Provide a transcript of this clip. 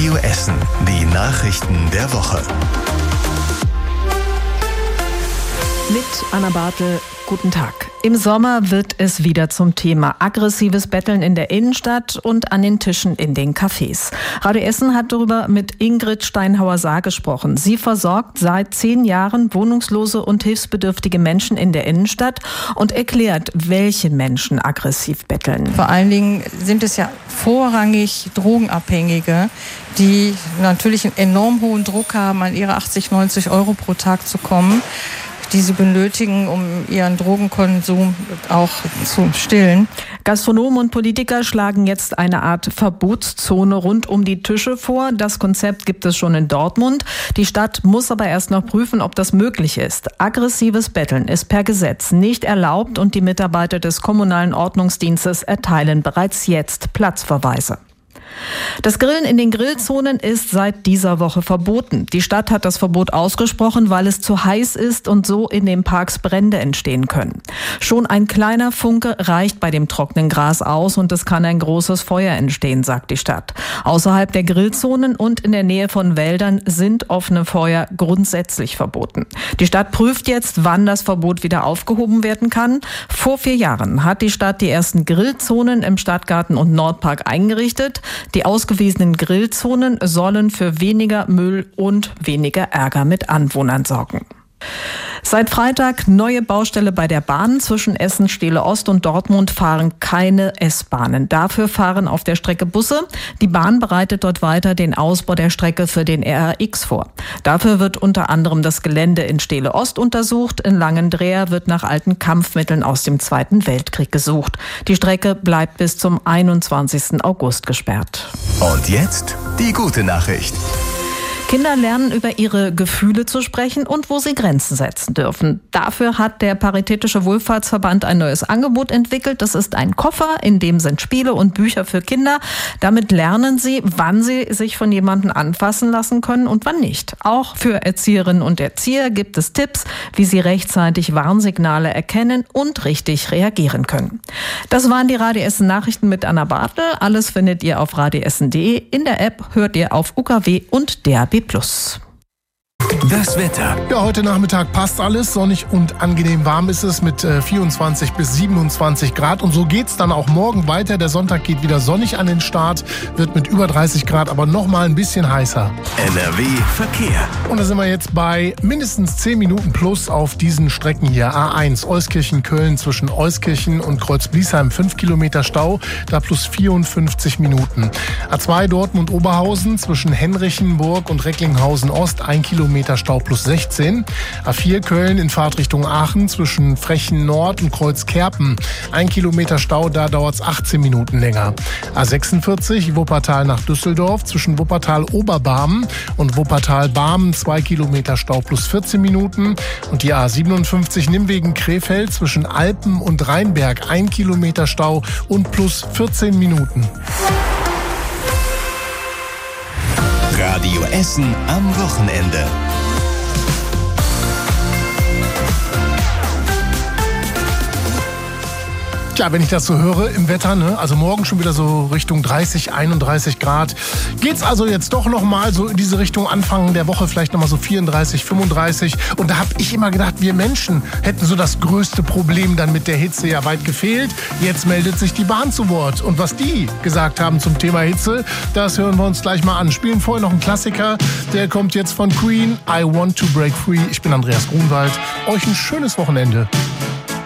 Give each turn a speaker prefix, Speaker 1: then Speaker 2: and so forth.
Speaker 1: Radio Essen. Die Nachrichten der Woche.
Speaker 2: Mit Anna Bartel, guten Tag. Im Sommer wird es wieder zum Thema aggressives Betteln in der Innenstadt und an den Tischen in den Cafés. Radio Essen hat darüber mit Ingrid Steinhauer-Saar gesprochen. Sie versorgt seit 10 Jahren wohnungslose und hilfsbedürftige Menschen in der Innenstadt und erklärt, welche Menschen aggressiv betteln.
Speaker 3: Vor allen Dingen sind es ja vorrangig Drogenabhängige, die natürlich einen enorm hohen Druck haben, an ihre 80, 90 Euro pro Tag zu kommen, die sie benötigen, um ihren Drogenkonsum auch zu stillen.
Speaker 2: Gastronomen und Politiker schlagen jetzt eine Art Verbotszone rund um die Tische vor. Das Konzept gibt es schon in Dortmund. Die Stadt muss aber erst noch prüfen, ob das möglich ist. Aggressives Betteln ist per Gesetz nicht erlaubt und die Mitarbeiter des kommunalen Ordnungsdienstes erteilen bereits jetzt Platzverweise. Das Grillen in den Grillzonen ist seit dieser Woche verboten. Die Stadt hat das Verbot ausgesprochen, weil es zu heiß ist und so in den Parks Brände entstehen können. Schon ein kleiner Funke reicht bei dem trockenen Gras aus und es kann ein großes Feuer entstehen, sagt die Stadt. Außerhalb der Grillzonen und in der Nähe von Wäldern sind offene Feuer grundsätzlich verboten. Die Stadt prüft jetzt, wann das Verbot wieder aufgehoben werden kann. Vor 4 Jahren hat die Stadt die ersten Grillzonen im Stadtgarten und Nordpark eingerichtet. Die ausgewiesenen Grillzonen sollen für weniger Müll und weniger Ärger mit Anwohnern sorgen. Seit Freitag neue Baustelle bei der Bahn. Zwischen Essen, Steele Ost und Dortmund fahren keine S-Bahnen. Dafür fahren auf der Strecke Busse. Die Bahn bereitet dort weiter den Ausbau der Strecke für den RRX vor. Dafür wird unter anderem das Gelände in Steele Ost untersucht. In Langendreer wird nach alten Kampfmitteln aus dem Zweiten Weltkrieg gesucht. Die Strecke bleibt bis zum 21. August gesperrt.
Speaker 1: Und jetzt die gute Nachricht.
Speaker 2: Kinder lernen über ihre Gefühle zu sprechen und wo sie Grenzen setzen dürfen. Dafür hat der Paritätische Wohlfahrtsverband ein neues Angebot entwickelt. Das ist ein Koffer, in dem sind Spiele und Bücher für Kinder. Damit lernen sie, wann sie sich von jemandem anfassen lassen können und wann nicht. Auch für Erzieherinnen und Erzieher gibt es Tipps, wie sie rechtzeitig Warnsignale erkennen und richtig reagieren können. Das waren die Radio Essen Nachrichten mit Anna Bartel. Alles findet ihr auf radioessen.de. In der App hört ihr auf UKW und DAB+.
Speaker 1: Das Wetter.
Speaker 4: Ja, heute Nachmittag passt alles. Sonnig und angenehm warm ist es mit 24 bis 27 Grad. Und so geht's dann auch morgen weiter. Der Sonntag geht wieder sonnig an den Start, wird mit über 30 Grad, aber noch mal ein bisschen heißer.
Speaker 1: NRW Verkehr.
Speaker 4: Und da sind wir jetzt bei mindestens 10 Minuten plus auf diesen Strecken hier. A1 Euskirchen-Köln zwischen Euskirchen und Kreuzbliesheim 5 Kilometer Stau, da plus 54 Minuten. A2 Dortmund-Oberhausen zwischen Henrichenburg und Recklinghausen-Ost 1 Kilometer Stau plus 16. A4 Köln in Fahrtrichtung Aachen zwischen Frechen Nord und Kreuzkerpen 1 Kilometer Stau, da dauert es 18 Minuten länger. A46 Wuppertal nach Düsseldorf zwischen Wuppertal-Oberbarmen und Wuppertal-Barmen 2 Kilometer Stau plus 14 Minuten. Und die A57 Nimwegen-Krefeld zwischen Alpen und Rheinberg 1 Kilometer Stau und plus 14 Minuten.
Speaker 1: Radio Essen am Wochenende.
Speaker 4: Tja, wenn ich das so höre im Wetter, ne? Also morgen schon wieder so Richtung 30, 31 Grad. Geht's also jetzt doch nochmal so in diese Richtung Anfang der Woche, vielleicht nochmal so 34, 35. Und da habe ich immer gedacht, wir Menschen hätten so das größte Problem dann mit der Hitze, ja weit gefehlt. Jetzt meldet sich die Bahn zu Wort. Und was die gesagt haben zum Thema Hitze, das hören wir uns gleich mal an. Spielen vorher noch einen Klassiker, der kommt jetzt von Queen, I Want to Break Free. Ich bin Andreas Grunwald. Euch ein schönes Wochenende.